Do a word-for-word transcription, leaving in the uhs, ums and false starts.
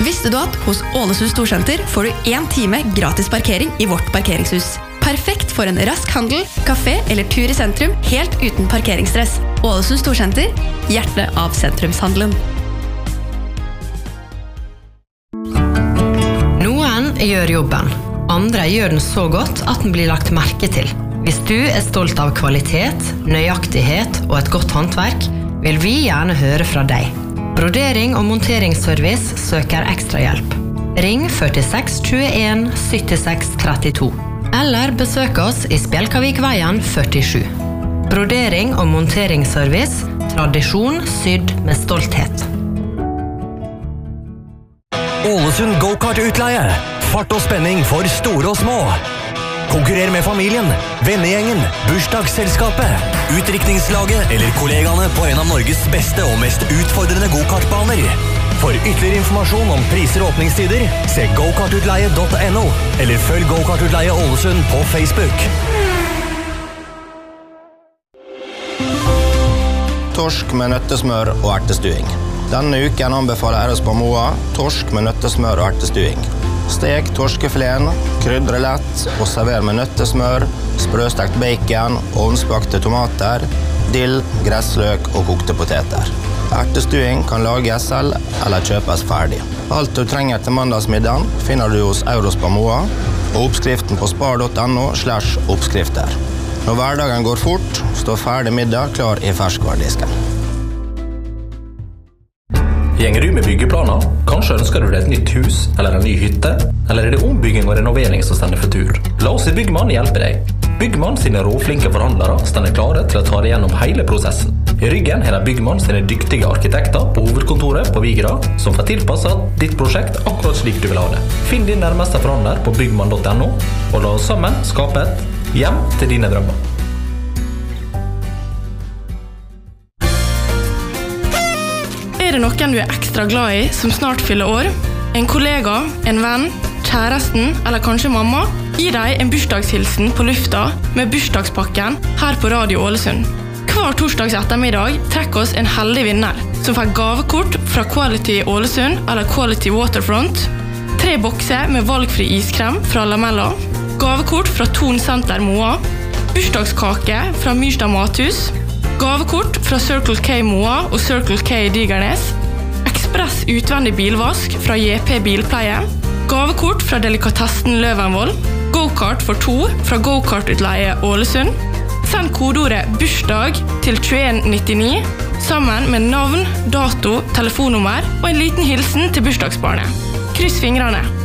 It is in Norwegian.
Visste du at hos Ålesund Storsenter får du en time gratis parkering i vårt parkeringshus? Perfekt for en rask handel, kafé eller tur i sentrum, helt uten parkeringsstress. Ålesund Storsenter, hjertet av sentrumshandelen. Noen gjør jobben. Andre gjør den så godt at den blir lagt merke til. Hvis du er stolt av kvalitet, nøyaktighet og et godt håndverk, vil vi gjerne høre fra deg. Brodering og monteringsservice søker ekstra hjelp. Ring førtiseks tjueen syttiseks trettito. Eller besøk oss i Spjelkavikveien førtisju. Brodering og monteringsservice, tradisjon sydd med stolthet. Ålesund Go-Kart-utleie. Fart og spenning for store og små. Konkurrer med familien, vennegjengen, bursdagsselskapet, utdrikningslaget eller kollegaene på en av Norges beste og mest utfordrende go-kartbaner. For ytterligere informasjon om priser og åpningstider, se go kart utleie punktum no eller følg Go-Kart-utleie Ålesund på Facebook. Torsk med nøttesmør og ertestuing. Denne uken anbefaler Eros på Moa torsk med nøttesmør og ertestuing. Stek torskefileten, krydre lett og server med nøttesmør, sprøstekt bacon, ovnsbakte tomater, dill, gressløk og kokte poteter. Ertestuing kan lages selv eller kjøpes ferdig. Alt du trenger til mandagsmiddagen finner du hos Euros på Moa og oppskriften på spar punktum no slash oppskrifter. Når hverdagen går fort, står ferdig middag klar i ferskvaredisken. Gjenger du med byggeplaner? Kanskje ønsker du deg et nytt hus eller en ny hytte? Eller er det ombygging og renovering som stender for tur? La oss i Byggmann hjelpe deg. Byggmann sine råflinke forhandlere stender klare til å ta deg gjennom hele prosessen. I ryggen har de Byggmann sine dyktige arkitekter på hovedkontoret på Vigra som får tilpasset ditt prosjekt akkurat slik du vil ha det. Finn din nærmeste forhandler på byggmann punktum no og la oss sammen skape et hjem til dine drømmer. Er det noen du er ekstra glad i som snart fyller år? En kollega, en venn, kjæresten eller kanskje mamma? Gi deg en bursdagshilsen på lufta med bursdagspakken her på Radio Ålesund. Hver torsdags ettermiddag trekker oss en heldig vinner som får gavekort fra Quality Ålesund eller Quality Waterfront, tre bokser med valgfri iskrem fra Lamella, gavekort fra Ton Center Moa, bursdagskake fra Myrstad Mathus, gavekort fra Circle K Moa og Circle K Digernes, ekspress utvendig bilvask fra J P Bilpleie, gavekort fra Delikatessen Løvenvoll, go-kart for to fra Go-Kart-utleie Ålesund. Send kodeordet bursdag til tjueen nittini sammen med navn, dato, telefonnummer og en liten hilsen til bursdagsbarnet. Kryss fingrene!